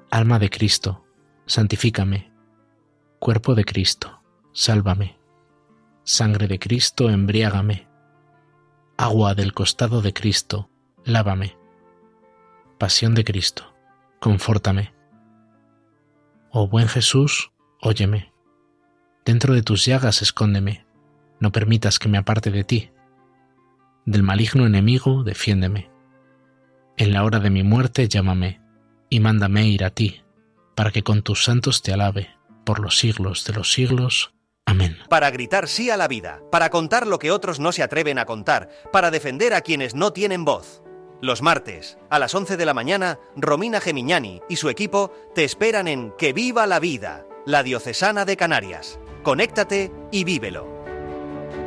Alma de Cristo, santifícame. Cuerpo de Cristo, sálvame. Sangre de Cristo, embriágame. Agua del costado de Cristo, lávame. Pasión de Cristo, confórtame. Oh buen Jesús, óyeme. Dentro de tus llagas escóndeme, no permitas que me aparte de ti. Del maligno enemigo, defiéndeme. En la hora de mi muerte, llámame, y mándame ir a ti, para que con tus santos te alabe, por los siglos de los siglos. Amén. Para gritar sí a la vida, para contar lo que otros no se atreven a contar, para defender a quienes no tienen voz. Los martes, a las 11 de la mañana, Romina Gemignani y su equipo te esperan en Que Viva la Vida, la Diocesana de Canarias. Conéctate y vívelo.